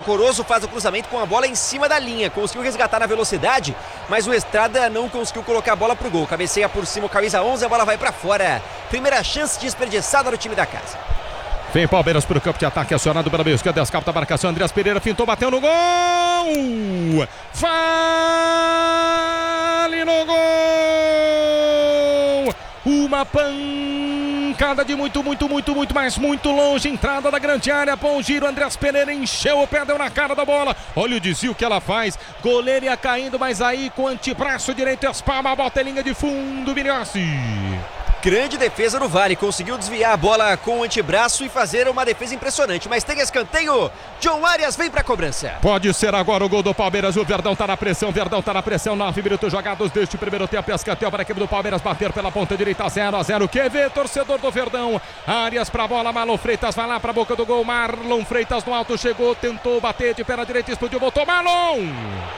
Corozo faz o cruzamento com a bola em cima da linha. Conseguiu resgatar na velocidade, mas o Estrada não conseguiu colocar a bola pro gol. Cabeceia por cima o camisa 11, a bola vai pra fora. Primeira chance desperdiçada no time da casa. Vem Palmeiras pro campo de ataque, acionado pela meia esquerda, escapa a marcação, Andreas Pereira fintou, bateu no gol! Vale no gol! Uma pancada de muito longe, entrada da grande área, bom giro, Andreas Pereira encheu o pé, deu na cara da bola, olha o desvio que ela faz, goleiro ia caindo, mas aí com o antebraço direito, espalma, bota em linha de fundo, Viniossi. Grande defesa do Vale, conseguiu desviar a bola com o antebraço e fazer uma defesa impressionante, mas tem escanteio, John Arias vem pra cobrança. Pode ser agora o gol do Palmeiras, o Verdão tá na pressão, 9 minutos jogados deste primeiro tempo, escanteio para a equipe do Palmeiras bater pela ponta direita, 0-0, quer ver, torcedor do Verdão, Arias pra bola, Marlon Freitas vai lá pra boca do gol, Marlon Freitas no alto, chegou, tentou bater de perna direita, explodiu, voltou, Marlon!